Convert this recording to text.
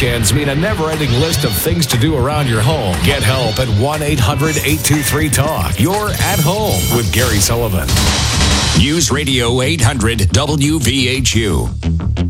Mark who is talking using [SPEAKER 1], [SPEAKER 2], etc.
[SPEAKER 1] weekends mean a never-ending list of things to do around your home. Get help at 1-800-823-TALK. You're at home with Gary Sullivan.
[SPEAKER 2] News Radio 800 WVHU.